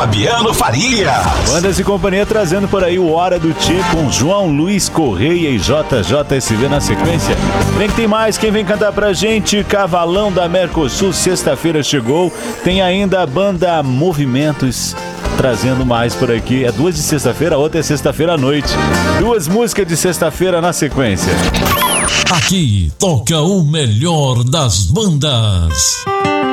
Fabiano Faria. Bandas e companhia trazendo por aí o Hora do Tchê com João Luiz Correia e JJSV na sequência. Vem que tem mais, quem vem cantar pra gente? Cavalão da Mercosul, sexta-feira chegou. Tem ainda a banda Movimentos trazendo mais por aqui. É 2 de sexta-feira, a outra é sexta-feira à noite. 2 músicas de sexta-feira na sequência. Aqui toca o melhor das bandas.